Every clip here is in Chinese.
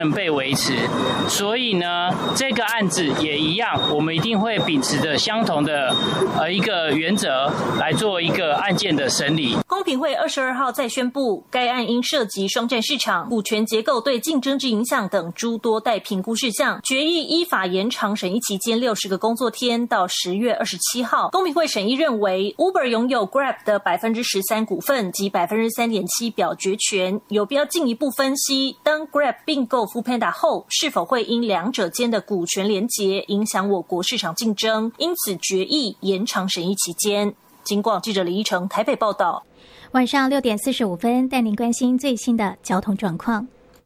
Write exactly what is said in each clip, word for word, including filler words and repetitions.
被维持，所以呢，这个案子也一样，我们一定会秉持着相同的呃一个原则来做一个案件的审理。 公平会二十二号再宣布，该案因涉及双占市场、股权结构对竞争之影响等诸多待评估事项，决议依法延长审议期间六十个工作天到十月二十七号。公平会审议认为 ，Uber 拥有 Grab 的百分之十三股份及百分之三点七表决权，有必要进一步分析，当 Grab 并购Foodpanda 后，是否会因两者间的股权连结影响我国市场竞争？因此决议延长审议期间。警广记者李依成台北报道。 晚上六点四十五分，带您关心最新的交通状况。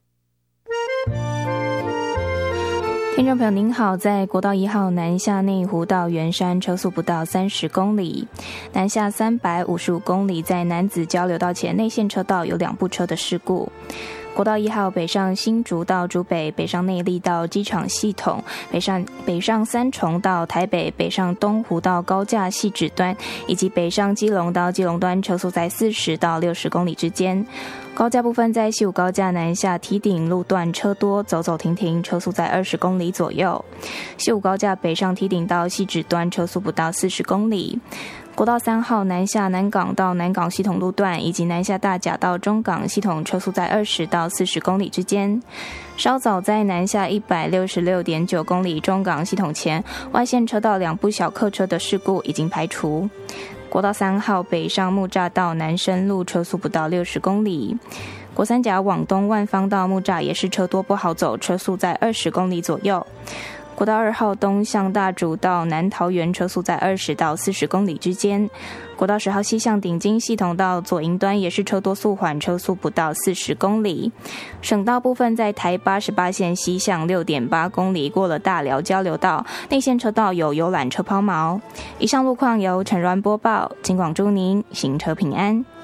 听众朋友您好，在国道一号南下内湖到圆山车速不到三十公里，南下三百五十五公里，在南子交流道前内线车道有两部车的事故。国道一号北上新竹到竹北，北上内壢到机场系统，北上北上三重到台北，北上东湖到高架汐止端，以及北上基隆到基隆端，车速在四十到六十公里之间。高架部分在西武高架南下堤顶路段车多，走走停停，车速在二十公里左右。西武高架北上堤顶到汐止端，车速不到四十公里。国道三号南下南港到南港系统路段，以及南下大甲到中港系统，车速在二十到四十公里之间。稍早在南下一百六十六点九公里中港系统前，外线车道两部小客车的事故已经排除。国道三号北上木栅到南深路，车速不到六十公里。国三甲往东万方到木栅也是车多不好走，车速在二十公里左右。国道二号东向大竹到南桃园，车速在二十到四十公里之间。国道十号西向顶金系统到左营端也是车多速缓，车速不到四十公里。省道部分在台八十八线西向六点八公里，过了大寮交流道，内线车道有游览车抛锚。以上路况由陈鸾播报，警广祝您行车平安。